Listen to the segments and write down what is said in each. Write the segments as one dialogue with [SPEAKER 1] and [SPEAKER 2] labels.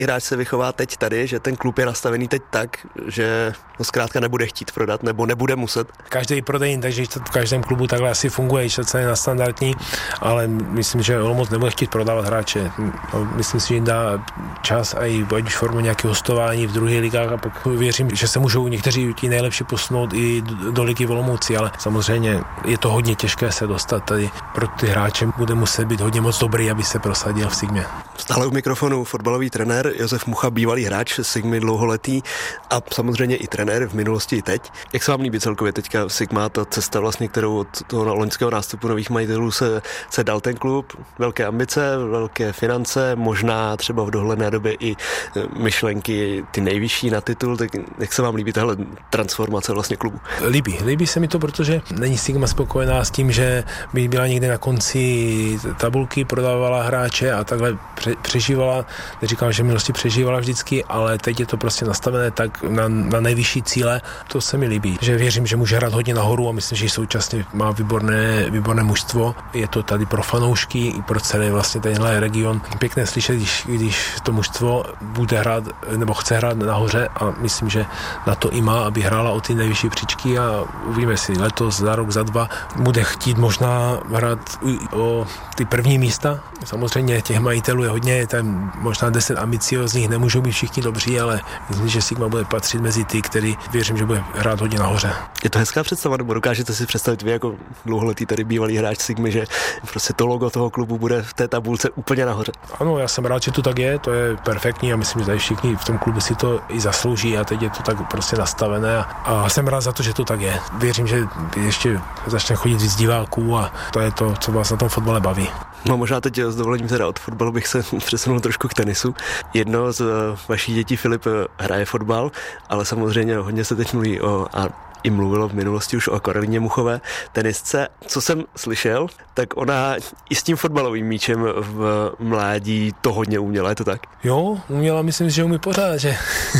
[SPEAKER 1] hráč se vychová teď tady, že ten klub je nastavený teď tak, že ho zkrátka nebude chtít prodat nebo nebude muset?
[SPEAKER 2] Každý prodejní, takže to v každém klubu takhle asi funguje, že to je nadstandardní, ale myslím, že Olomouc nebude chtít prodávat hráče. Myslím si, že jim dá čas a i ať už formou nějaké hostování v druhých ligách a pak věřím, že se můžou někteří ti nejlepší posunout i do ligy v Olomouci, ale samozřejmě je to hodně těžké se dostat tady. Pro ty hráče bude muset být hodně moc dobrý, aby se prosadil v Sigmě.
[SPEAKER 1] Stále u mikrofonu fotbalový trenér Josef Mucha, bývalý hráč Sigmy dlouholetý a samozřejmě i trenér v minulosti i teď. Jak se vám líbí celkově teďka Sigma, ta cesta vlastně, kterou od toho loňského nástupu nových majitelů se dal ten klub? Velké ambice, velké finance, možná třeba v dohledné době i myšlenky ty nejvyšší na titul, tak jak se vám líbí tahle transformace vlastně klubu?
[SPEAKER 2] Líbí se mi to, protože není Sigma spokojená s tím, že by byla někde na konci tabulky, prodávala hráče a takhle přežívala. Neříkám, že v minulosti přežívala vždycky, ale teď je to prostě nastavené tak na nejvyšší cíle. To se mi líbí, že věřím, že může hrát hodně nahoru a myslím, že současně má výborné mužstvo. Je to tady pro fanoušky i pro celý vlastně tenhle region. Pěkné slyšet, když to mužstvo bude hrát nebo chce hrát nahoře a myslím, že na to i má, aby hrála o ty nejvyšší příčky a uvidíme si letos, za rok, za dva bude chtít možná hrát o ty první místa. Samozřejmě těch majitelů je hodně, je tam možná 10 ambiciózních, nemůžou být všichni dobří, ale myslím, že Sigma bude patřit mezi ty, který věřím, že bude hrát hodně nahoře.
[SPEAKER 1] Je to hezká představa, nebo dokážete si představit vy jako dlouholetý tady bývalý hráč Sigmy, že prostě to logo toho klubu bude v té tabulce úplně nahoře?
[SPEAKER 2] Ano, já jsem rád, že to tak je, to je perfektní a myslím, že tady všichni v tom klubu si to i zaslouží a teď je to tak prostě nastavené a jsem rád za to, že to tak je. Věřím, že ještě začne chodit víc diváků a to je to, co vás na tom fotbale baví.
[SPEAKER 1] No možná teď s dovolením teda od fotbalu bych se přesunul trošku k tenisu. Jedno z vašich dětí, Filip, hraje fotbal, ale samozřejmě hodně se teď mluví i mluvilo v minulosti už o Karolíně Muchové, tenistce. Co jsem slyšel, tak ona i s tím fotbalovým míčem v mládí to hodně uměla, je to tak?
[SPEAKER 2] Jo, uměla, myslím, že umí pořád, že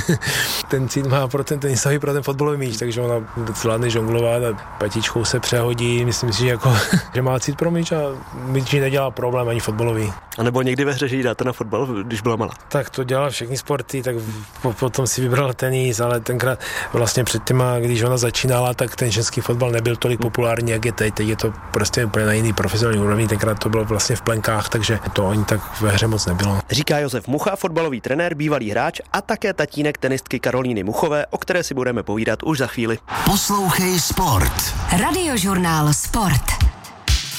[SPEAKER 2] ten cít má pro ten tenisový, pro ten fotbalový míč, takže ona zvládne žonglovat a patičkou se přehodí, myslím si, že má cít pro míč a míč nedělá problém ani fotbalový.
[SPEAKER 1] A nebo někdy ve hře, že jí dáte na fotbal, když byla malá?
[SPEAKER 2] Tak to dělala všechny sporty, tak potom si vybrala tenis, ale tenkrát vlastně před těma, když ona začínala, tak ten ženský fotbal nebyl tolik populární, jak je teď. Teď je to prostě úplně na jiný profesionální úrovni, tenkrát to bylo vlastně v plenkách, takže to ani tak ve hře moc nebylo.
[SPEAKER 1] Říká Josef Mucha, fotbalový trenér, bývalý hráč a také tatínek tenistky Karolíny Muchové, o které si budeme povídat už za chvíli.
[SPEAKER 3] Poslouchej Sport.
[SPEAKER 4] Radiožurnál Sport.